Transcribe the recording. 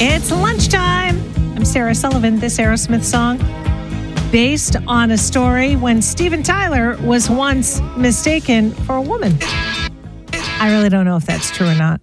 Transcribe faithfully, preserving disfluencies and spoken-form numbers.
It's lunchtime. I'm Sarah Sullivan. This Aerosmith song, based on a story when Steven Tyler was once mistaken for a woman. I really don't know if that's true or not.